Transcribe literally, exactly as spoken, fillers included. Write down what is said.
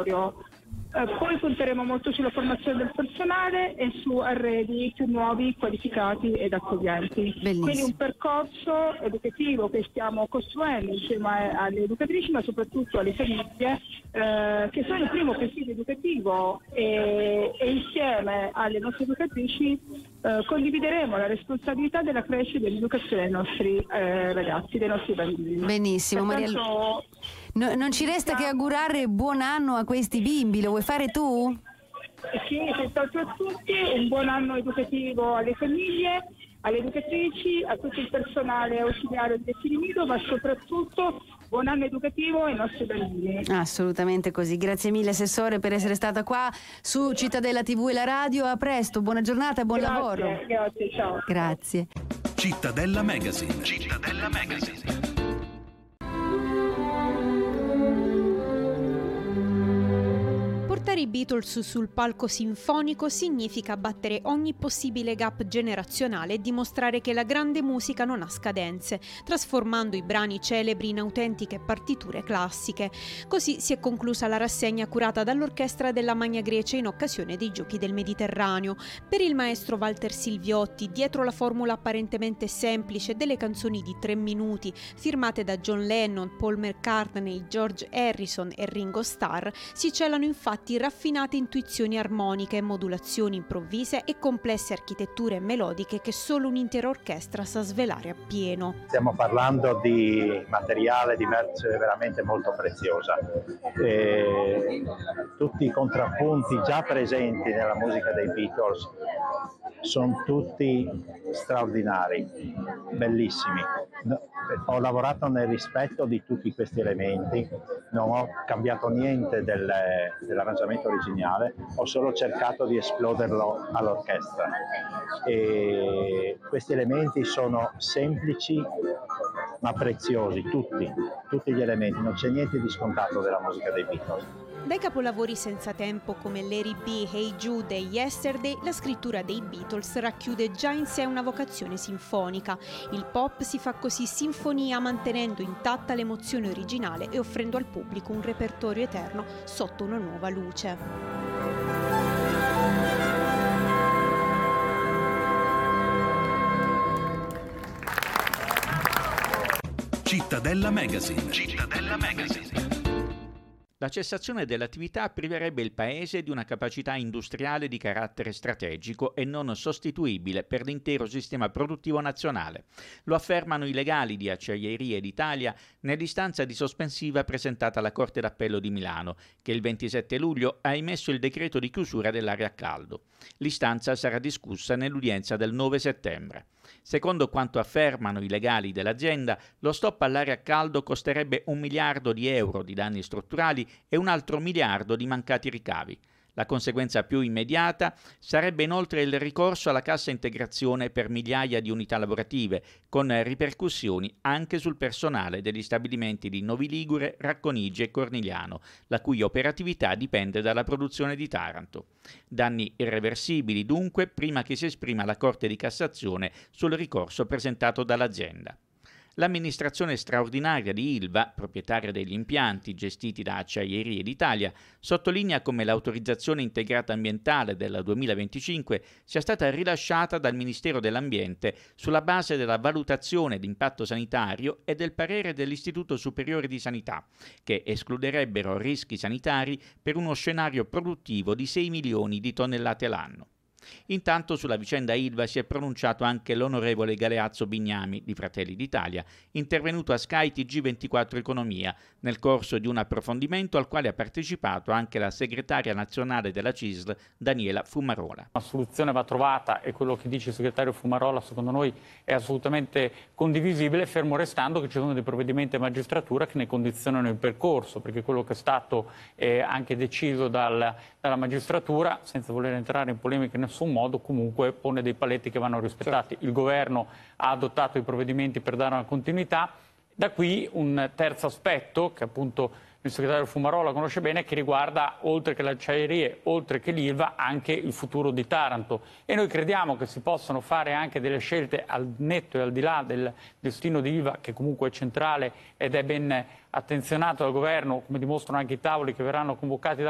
repertorio. Eh, poi punteremo molto sulla formazione del personale e su arredi più nuovi, qualificati ed accoglienti. Bellissimo. Quindi un percorso educativo che stiamo costruendo insieme alle educatrici, ma soprattutto alle famiglie, eh, che sono il primo presidio educativo, e, e insieme alle nostre educatrici eh, condivideremo la responsabilità della crescita e dell'educazione dei nostri eh, ragazzi, dei nostri bambini. Benissimo, Pertanto, Mariella. No, non ci resta che augurare buon anno a questi bimbi, lo vuoi fare tu? Sì, senz'altro a tutti, un buon anno educativo alle famiglie, alle educatrici, a tutto il personale ausiliario di Asili Nido, ma soprattutto buon anno educativo ai nostri bambini. Assolutamente così. Grazie mille Assessore per essere stata qua su Cittadella tivù e la radio. A presto, buona giornata e buon Grazie, lavoro. Grazie, ciao. Grazie. Cittadella Magazine. Cittadella Magazine. Portare i Beatles sul palco sinfonico significa battere ogni possibile gap generazionale e dimostrare che la grande musica non ha scadenze, trasformando i brani celebri in autentiche partiture classiche. Così si è conclusa la rassegna curata dall'Orchestra della Magna Grecia in occasione dei Giochi del Mediterraneo. Per il maestro Walter Silviotti, dietro la formula apparentemente semplice delle canzoni di tre minuti, firmate da John Lennon, Paul McCartney, George Harrison e Ringo Starr, si celano infatti raffinate intuizioni armoniche, modulazioni improvvise e complesse architetture melodiche che solo un'intera orchestra sa svelare appieno. Stiamo parlando di materiale, di merce veramente molto preziosa. E tutti i contrappunti già presenti nella musica dei Beatles sono tutti straordinari, bellissimi. Ho lavorato nel rispetto di tutti questi elementi, non ho cambiato niente del, dell'arrangiamento originale, ho solo cercato di esploderlo all'orchestra. E questi elementi sono semplici ma preziosi, tutti, tutti gli elementi, non c'è niente di scontato della musica dei Beatles. Dai capolavori senza tempo come Larry B, Hey Jude e Yesterday, la scrittura dei Beatles racchiude già in sé una vocazione sinfonica. Il pop si fa così sinfonia mantenendo intatta l'emozione originale e offrendo al pubblico un repertorio eterno sotto una nuova luce. Cittadella Magazine. Cittadella Magazine. La cessazione dell'attività priverebbe il Paese di una capacità industriale di carattere strategico e non sostituibile per l'intero sistema produttivo nazionale. Lo affermano i legali di Acciaierie d'Italia nell'istanza di sospensiva presentata alla Corte d'Appello di Milano, che il ventisette luglio ha emesso il decreto di chiusura dell'area a caldo. L'istanza sarà discussa nell'udienza del nove settembre. Secondo quanto affermano i legali dell'azienda, lo stop all'area a caldo costerebbe un miliardo di euro di danni strutturali e un altro miliardo di mancati ricavi. La conseguenza più immediata sarebbe inoltre il ricorso alla cassa integrazione per migliaia di unità lavorative, con ripercussioni anche sul personale degli stabilimenti di Novi Ligure, Racconigi e Cornigliano, la cui operatività dipende dalla produzione di Taranto. Danni irreversibili dunque prima che si esprima la Corte di Cassazione sul ricorso presentato dall'azienda. L'amministrazione straordinaria di Ilva, proprietaria degli impianti gestiti da Acciaierie d'Italia, sottolinea come l'autorizzazione integrata ambientale del duemilaventicinque sia stata rilasciata dal Ministero dell'Ambiente sulla base della valutazione di impatto sanitario e del parere dell'Istituto Superiore di Sanità, che escluderebbero rischi sanitari per uno scenario produttivo di sei milioni di tonnellate l'anno. Intanto sulla vicenda Ilva si è pronunciato anche l'onorevole Galeazzo Bignami di Fratelli d'Italia, intervenuto a Sky T G ventiquattro Economia nel corso di un approfondimento al quale ha partecipato anche la segretaria nazionale della C I S L Daniela Fumarola. Una soluzione va trovata e quello che dice il segretario Fumarola secondo noi è assolutamente condivisibile, fermo restando che ci sono dei provvedimenti a magistratura che ne condizionano il percorso, perché quello che è stato eh, anche deciso dal, dalla magistratura, senza voler entrare in polemiche in nessun modo, comunque pone dei paletti che vanno rispettati. Il governo ha adottato i provvedimenti per dare una continuità. Da qui un terzo aspetto che appunto il segretario Fumarola conosce bene, che riguarda, oltre che le acciaierie, oltre che l'Ilva, anche il futuro di Taranto. E noi crediamo che si possano fare anche delle scelte al netto e al di là del destino di Ilva, che comunque è centrale ed è ben attenzionato dal governo, come dimostrano anche i tavoli che verranno convocati da